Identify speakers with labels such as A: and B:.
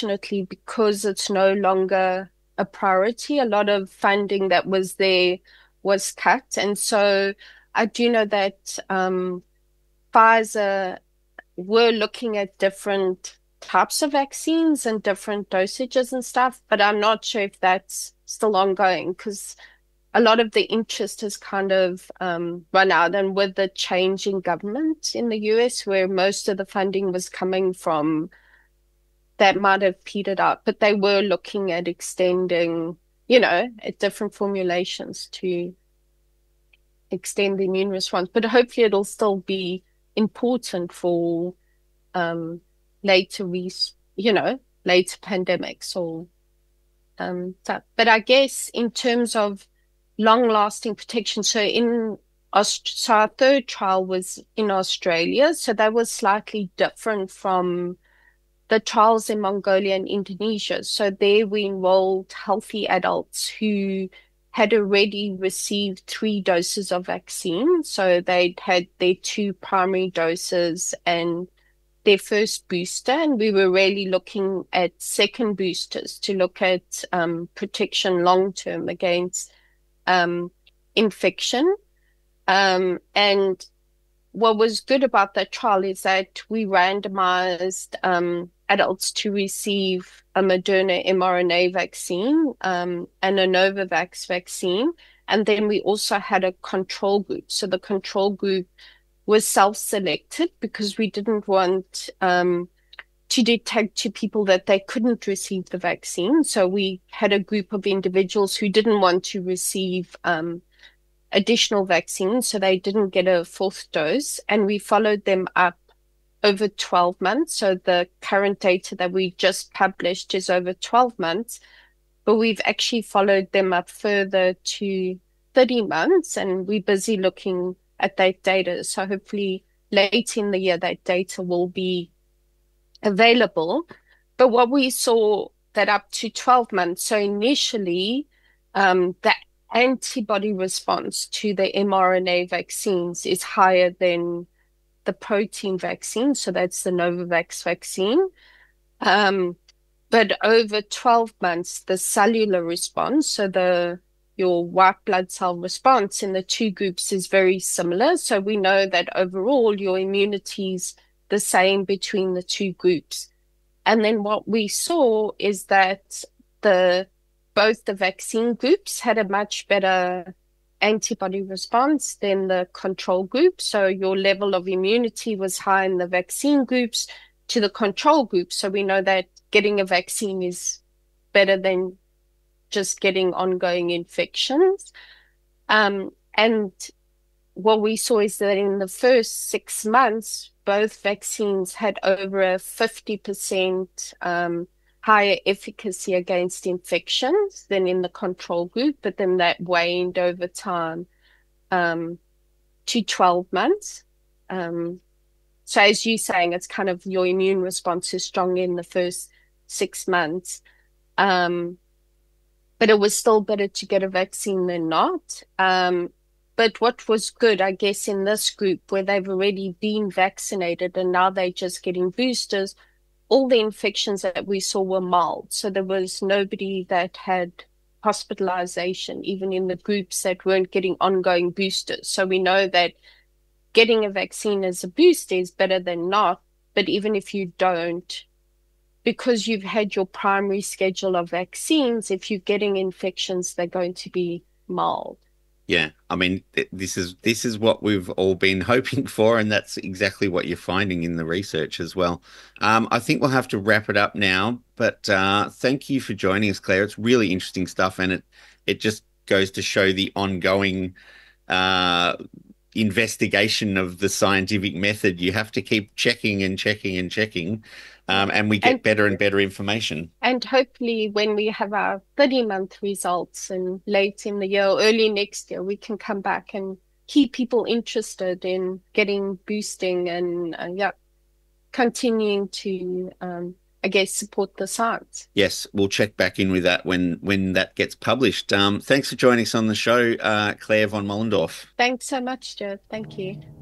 A: unfortunately, because it's no longer a priority, a lot of funding that was there was cut. And so I do know that Pfizer were looking at different types of vaccines and different dosages and stuff, but I'm not sure if that's still ongoing because a lot of the interest has kind of run out. And with the change in government in the US, where most of the funding was coming from, that might have petered out. But they were looking at extending, at different formulations to extend the immune response. But hopefully it'll still be important for later later pandemics or that. But I guess in terms of long-lasting protection, so our third trial was in Australia, so that was slightly different from the trials in Mongolia and Indonesia. So there we enrolled healthy adults who had already received 3 doses of vaccine. So they'd had their 2 primary doses and their first booster. And we were really looking at second boosters to look at protection long-term against infection. And what was good about that trial is that we randomized adults to receive a Moderna mRNA vaccine and a Novavax vaccine. And then we also had a control group. So the control group was self-selected because we didn't want to detect to people that they couldn't receive the vaccine. So we had a group of individuals who didn't want to receive additional vaccines, so they didn't get a 4th dose. And we followed them up over 12 months. So the current data that we just published is over 12 months, but we've actually followed them up further to 30 months, and we're busy looking at that data. So hopefully late in the year, that data will be available. But what we saw that up to 12 months, so initially, the antibody response to the mRNA vaccines is higher than the protein vaccine. So that's the Novavax vaccine. But over 12 months, the cellular response, so your white blood cell response in the 2 groups is very similar. So we know that overall your immunity is the same between the 2 groups. And then what we saw is that both the vaccine groups had a much better antibody response than the control group. So your level of immunity was high in the vaccine groups to the control group. So we know that getting a vaccine is better than just getting ongoing infections. And what we saw is that in the first 6 months, both vaccines had over a 50% higher efficacy against infections than in the control group, but then that waned over time to 12 months. So as you're saying, it's kind of your immune response is strong in the first 6 months. But it was still better to get a vaccine than not. But what was good, I guess, in this group where they've already been vaccinated and now they're just getting boosters, all the infections that we saw were mild. So there was nobody that had hospitalization, even in the groups that weren't getting ongoing boosters. So we know that getting a vaccine as a booster is better than not. But even if you don't, because you've had your primary schedule of vaccines, if you're getting infections, they're going to be mild.
B: Yeah, I mean, this is what we've all been hoping for, and that's exactly what you're finding in the research as well. I think we'll have to wrap it up now, but thank you for joining us, Claire. It's really interesting stuff, and it just goes to show the ongoing investigation of the scientific method. You have to keep checking and checking and checking, and we get better and better information.
A: And hopefully when we have our 30-month results and late in the year or early next year, we can come back and keep people interested in getting boosting and continuing to, I guess, support the science.
B: Yes, we'll check back in with that when that gets published. Thanks for joining us on the show, Claire von Mollendorf.
A: Thanks so much, Stuart. Thank you.